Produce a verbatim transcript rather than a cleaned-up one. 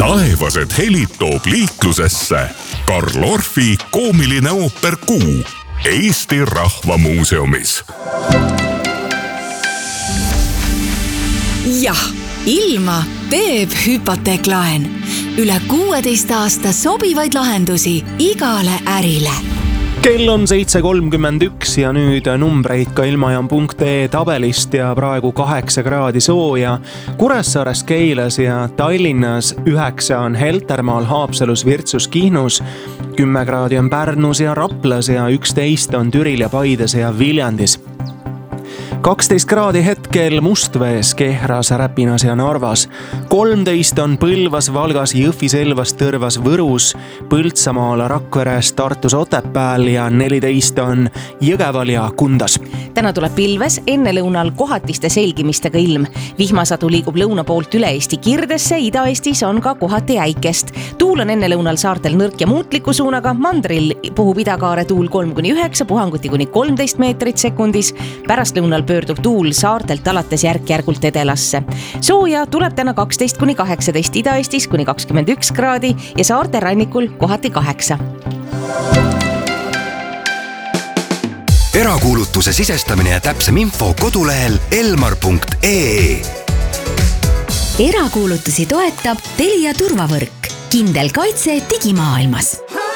Taevased helid toob liiklusesse Karl Orfi koomiline ooper Kuu Eesti Rahvamuuseumis. Jah, ilma teeb hüpoteeklaen. Üle kuueteist aasta sobivaid lahendusi igale ärile. Kell on seitse kolmkümmend üks ja nüüd numbreid ka ilmajam punkt ee tabelist ja praegu kaheksa kraadi sooja. Kuressaares, Keilas ja Tallinnas üheksa on Heltermaal, Haapsalus, Virtsus, Kihnus. Kümme kraadi on Pärnus ja Raplas ja üksteist on Türil ja Paides ja Viljandis. kaksteist kraadi hetkel Mustvees, Kehras, Räpinas ja Narvas. kolmteist on Põlvas, Valgas, Jõhvis, Elvas, Tõrvas, Võrus, Põltsamaal, Rakveres, Tartus, Otepääl ja neliteist on Jõgeval ja Kundas. Täna tuleb pilves, enne lõunal kohatiste selgimistega ilm. Vihmasadu liigub lõuna poolt üle Eesti Kirdesse, Ida-Eestis on ka kohati äikest. Tuul on enne lõunal saartel nõrk ja muutliku suunaga, mandril puhub idakaare tuul kolm kuni üheksa, puhanguti kuni kolmteist meetrit sekundis. Pärast lõunal pöördub tuul saartelt alates järk-järgult edelasse. Sooja tuleb täna kaksteist kuni kaheksateist, Ida-Eestis kuni kakskümmend üks kraadi ja saarte rannikul kohati kaheksa. Erakuulutuse sisestamine ja täpsem info kodulehel elmar punkt ee. Erakuulutusi toetab Telia turvavõrk. Kindel kaitse digimaailmas.